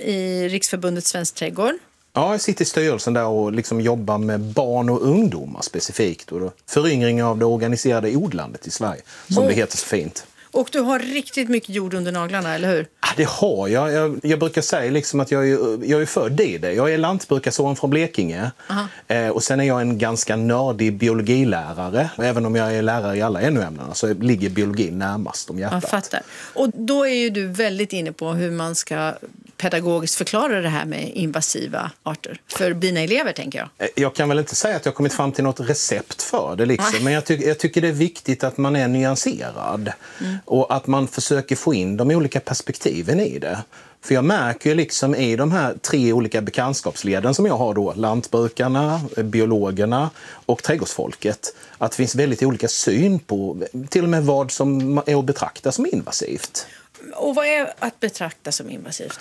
i Riksförbundet Svensk Trädgård. Ja, jag sitter i styrelsen där och liksom jobbar med barn och ungdomar specifikt. Och föryngring av det organiserade odlandet i Sverige, som det heter så fint. Och du har riktigt mycket jord under naglarna, eller hur? Ja, det har jag. Jag brukar säga liksom att jag är född i det. Jag är lantbrukarson från Blekinge. Och sen är jag en ganska nördig biologilärare. Och även om jag är lärare i alla NO-ämnena så ligger biologin närmast om hjärtat. Jag fattar. Och då är ju du väldigt inne på hur man ska pedagogiskt förklara det här med invasiva arter. För dina elever, tänker jag. Jag kan väl inte säga att jag har kommit fram till något recept för det. Liksom. Men jag tycker det är viktigt att man är nyanserad. Och att man försöker få in de olika perspektiven i det. För jag märker ju liksom i de här 3 olika bekantskapsleden som jag har då, lantbrukarna, biologerna och trädgårdsfolket, att det finns väldigt olika syn på till och med vad som är att betrakta som invasivt. Och vad är att betrakta som invasivt då?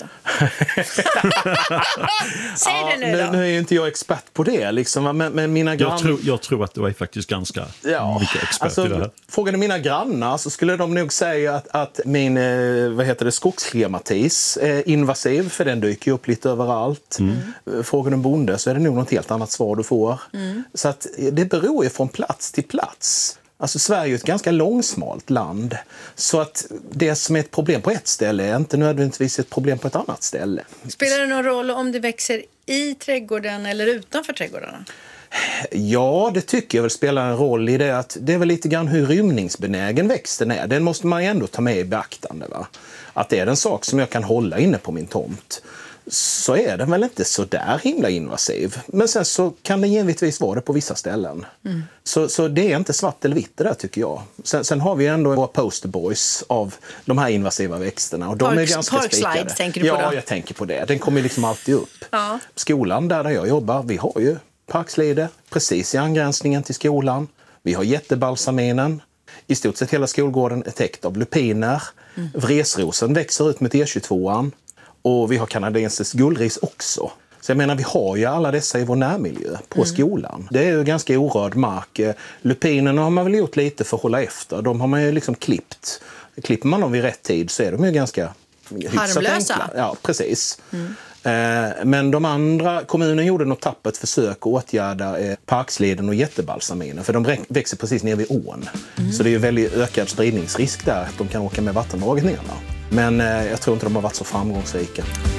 Säg det nu då. Nu är ju inte jag expert på det. Liksom, men mina jag tror att du är faktiskt ganska mycket expert i det här. Frågade mina grannar så skulle de nog säga att min skogsklimatis är invasiv, för den dyker upp lite överallt. Frågar en bonde så är det nog något helt annat svar du får. Så att det beror ju från plats till plats. Alltså Sverige är ett ganska långsmalt land, så att det som är ett problem på ett ställe är inte nödvändigtvis ett problem på ett annat ställe. Spelar det någon roll om det växer i trädgården eller utanför trädgårdarna? Ja, det tycker jag väl spelar en roll i det, att det är väl lite grann hur rymningsbenägen växten är. Den måste man ju ändå ta med i beaktande. Va? Att det är en sak som jag kan hålla inne på min tomt, så är den väl inte så där himla invasiv. Men sen så kan det givetvis vara det på vissa ställen. Så det är inte svart eller vitt det där, tycker jag. Sen har vi ändå våra posterboys av de här invasiva växterna. Och de är ganska spikade. Tänker du på jag tänker på det. Den kommer liksom alltid upp. Ja. Skolan där jag jobbar, vi har ju parkslide precis i angränsningen till skolan. Vi har jättebalsaminen. I stort sett hela skolgården är täckt av lupiner. Vresrosen växer ut med E22an. Och vi har kanadensisk gullris också. Så jag menar, vi har ju alla dessa i vår närmiljö på skolan. Det är ju ganska orörd mark. Lupinerna har man väl gjort lite för att hålla efter. De har man ju liksom klippt. Klipper man dem vid rätt tid så är de ju ganska harmlösa. Enkla. Ja, precis. Men de andra, kommunen gjorde något tappert försök att åtgärda parksleden och jättebalsaminen. För de växer precis ner vid ån. Så det är ju väldigt ökad spridningsrisk där att de kan åka med vattendraget ner. Men jag tror inte de har varit så framgångsrika.